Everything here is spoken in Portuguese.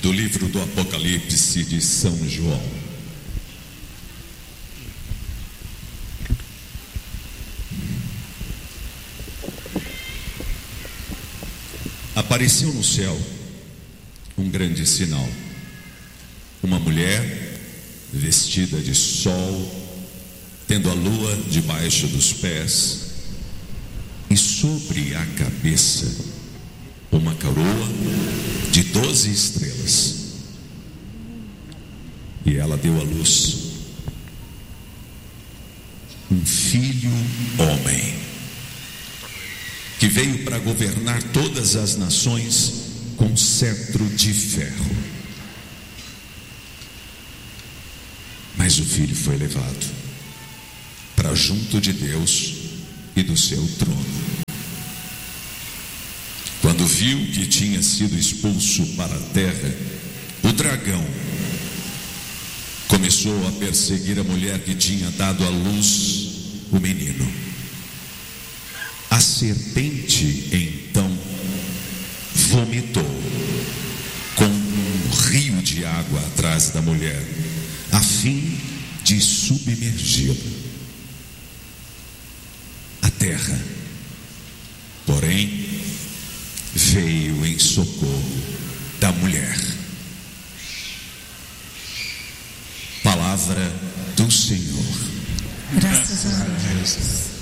do livro do Apocalipse de São João. Apareceu no céu um grande sinal: uma mulher vestida de sol, tendo a lua debaixo dos pés, e sobre a cabeça uma coroa de 12 estrelas. E ela deu à luz um filho homem, que veio para governar todas as nações com cetro de ferro. Mas o filho foi levado para junto de Deus e do seu trono. Quando viu que tinha sido expulso para a terra, o dragão começou a perseguir a mulher que tinha dado à luz o menino. A serpente então vomitou com um rio de água atrás da mulher, a fim de submergi-la. A terra, porém, veio em socorro da mulher. Palavra do Senhor. Graças a Deus.